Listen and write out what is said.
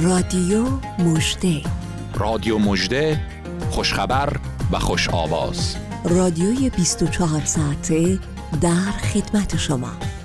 رادیو مژده، رادیو مژده، خوشخبر و خوش آواز. رادیوی 24 ساعته در خدمت شما.